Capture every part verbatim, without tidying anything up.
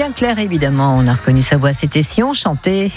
Julien Clerc, évidemment, on a reconnu sa voix, c'était Sion, chanté.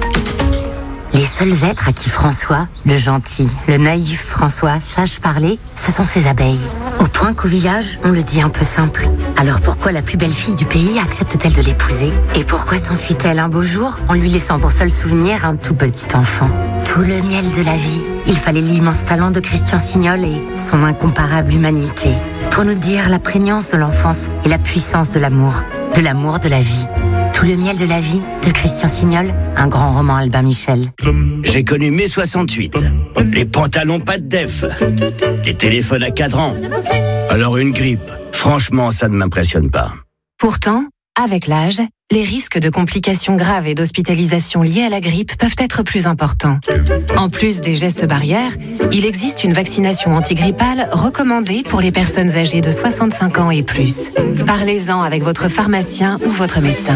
Les seuls êtres à qui François, le gentil, le naïf François, sache parler, ce sont ses abeilles. Au point qu'au village, on le dit un peu simple. Alors pourquoi la plus belle fille du pays accepte-t-elle de l'épouser ? Et pourquoi s'enfuit-elle un beau jour en lui laissant pour seul souvenir un tout petit enfant ? Tout le miel de la vie, il fallait l'immense talent de Christian Signol et son incomparable humanité pour nous dire la prégnance de l'enfance et la puissance de l'amour, de l'amour de la vie. Tout le miel de la vie de Christian Signol, un grand roman Albin Michel. J'ai connu mai soixante-huit, les pantalons pas de def, les téléphones à cadran. Alors une grippe, franchement ça ne m'impressionne pas. Pourtant, avec l'âge, les risques de complications graves et d'hospitalisation liées à la grippe peuvent être plus importants. En plus des gestes barrières, il existe une vaccination antigrippale recommandée pour les personnes âgées de soixante-cinq ans et plus. Parlez-en avec votre pharmacien ou votre médecin.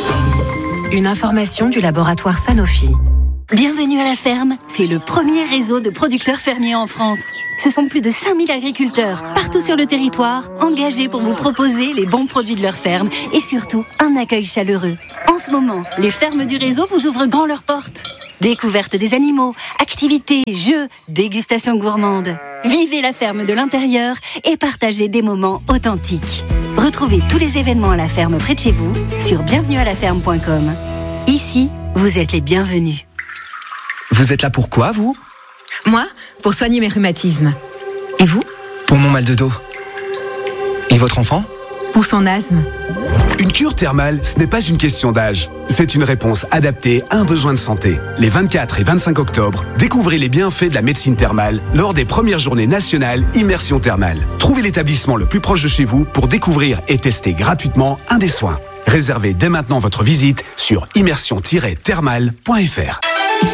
Une information du laboratoire Sanofi. Bienvenue à la ferme, c'est le premier réseau de producteurs fermiers en France. Ce sont plus de cinq mille agriculteurs, partout sur le territoire, engagés pour vous proposer les bons produits de leur ferme et surtout un accueil chaleureux. En ce moment, les fermes du réseau vous ouvrent grand leurs portes. Découverte des animaux, activités, jeux, dégustations gourmandes. Vivez la ferme de l'intérieur et partagez des moments authentiques. Retrouvez tous les événements à la ferme près de chez vous sur bienvenue à la ferme point com. Ici, vous êtes les bienvenus. Vous êtes là pour quoi, vous ? Moi, pour soigner mes rhumatismes. Et vous ? Pour mon mal de dos. Et votre enfant ? Pour son asthme. Une cure thermale, ce n'est pas une question d'âge. C'est une réponse adaptée à un besoin de santé. Les vingt-quatre et vingt-cinq octobre, découvrez les bienfaits de la médecine thermale lors des premières journées nationales Immersion Thermale. Trouvez l'établissement le plus proche de chez vous pour découvrir et tester gratuitement un des soins. Réservez dès maintenant votre visite sur immersion tiret thermale point f r.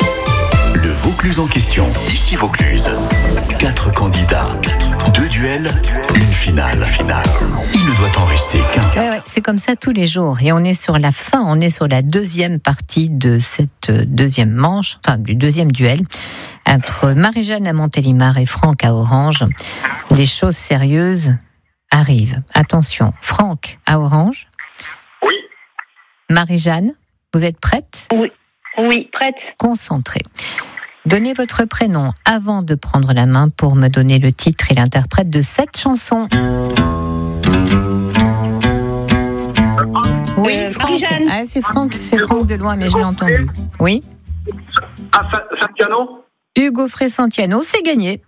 Le Vaucluse en question. Ici Vaucluse. Quatre candidats, deux duels, une finale. Il ne doit en rester qu'un. Ouais, ouais, c'est comme ça tous les jours. Et on est sur la fin, on est sur la deuxième partie de cette deuxième manche, enfin du deuxième duel, entre Marie-Jeanne à Montélimar et Franck à Orange. Les choses sérieuses arrivent. Attention, Franck à Orange. Oui. Marie-Jeanne, vous êtes prête ? Oui. Oui, prête. Concentrée. Donnez votre prénom avant de prendre la main pour me donner le titre et l'interprète de cette chanson. Oui, euh, Franck. Ah, c'est Franck, c'est Franck de loin, mais je l'ai entendu. Oui. Ah, Santiano. Hugo Fré-Santiano, c'est gagné.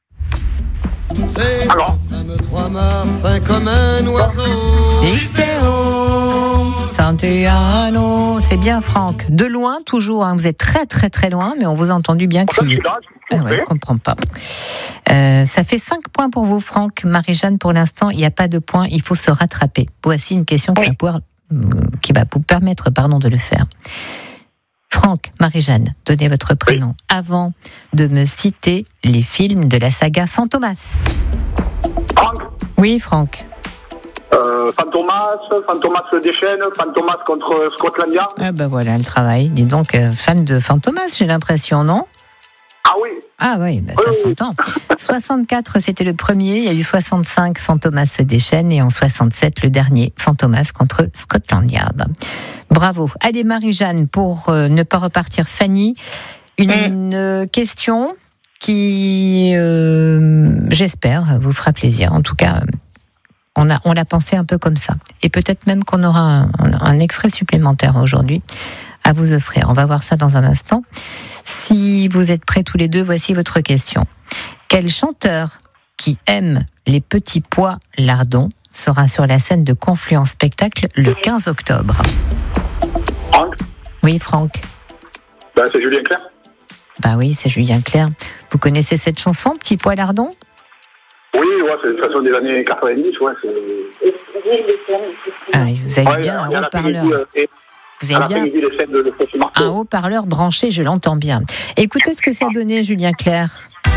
C'est Alors. trois mâts fin comme un oiseau. Iseo Santiano, c'est bien Franck. De loin toujours, hein. Vous êtes très très très loin, mais on vous a entendu bien crier. Ah ouais, je ne comprends pas. Euh, ça fait cinq points pour vous, Franck. Marie-Jeanne, pour l'instant, il n'y a pas de points, il faut se rattraper. Voici une question qui, oui. va, pouvoir, qui va vous permettre pardon, de le faire. Franck, Marie-Jeanne, donnez votre prénom oui. avant de me citer les films de la saga Fantomas. Franck. Oui, Franck. Euh, Fantomas, Fantomas déchaîne, Fantomas contre Scotlandia. Ah ben voilà le travail. Dis donc, euh, fan de Fantomas, j'ai l'impression, non ? Ah oui. Ah oui, ben ça oui. s'entend. soixante-quatre, c'était le premier. Il y a eu soixante-cinq, Fantomas se déchaîne. Et en soixante-sept, le dernier, Fantomas contre Scotland Yard. Bravo. Allez, Marie-Jeanne, pour euh, ne pas repartir, Fanny, une mm. euh, question qui, euh, j'espère, vous fera plaisir. En tout cas, on, a, on l'a pensé un peu comme ça. Et peut-être même qu'on aura un, un, un extrait supplémentaire aujourd'hui à vous offrir. On va voir ça dans un instant. Si vous êtes prêts tous les deux, voici votre question. Quel chanteur qui aime les petits pois lardons sera sur la scène de Confluence Spectacle le quinze octobre ? Franck ? Oui, Franck. Ben, c'est Julien Clerc. Bah oui, c'est Julien Clerc. Vous connaissez cette chanson, Petit pois lardon ? Oui, ouais, c'est une chanson des années quatre-vingt-dix, ouais. C'est... Ah, vous avez ouais, bien un haut-parleur. Et... Vous avez bien de, de un haut-parleur branché, je l'entends bien. Écoutez ce que ça donnait, Julien Clerc.